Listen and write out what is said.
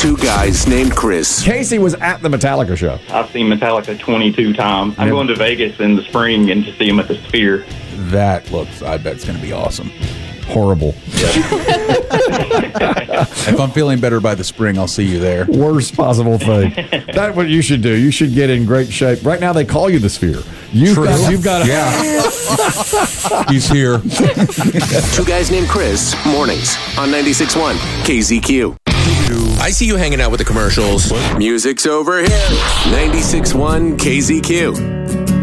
Two Guys Named Chris. Casey was at the Metallica show. I've seen Metallica 22 times. I'm going to Vegas in the spring and to see them at the Sphere. That looks, I bet it's going to be awesome. Horrible. If I'm feeling better by the spring, I'll see you there. Worst possible thing. That's what you should do. You should get in great shape. Right now, they call you the Sphere. You've got He's here. Two Guys Named Chris, mornings on 96.1 KZQ. I see you hanging out with the commercials. Music's over here. 96.1 KZQ.